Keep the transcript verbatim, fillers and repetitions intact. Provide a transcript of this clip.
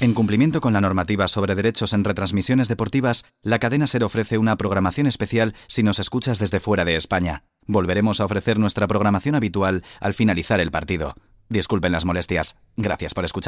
En cumplimiento con la normativa sobre derechos en retransmisiones deportivas, la cadena SER ofrece una programación especial si nos escuchas desde fuera de España. Volveremos a ofrecer nuestra programación habitual al finalizar el partido. Disculpen las molestias. Gracias por escuchar.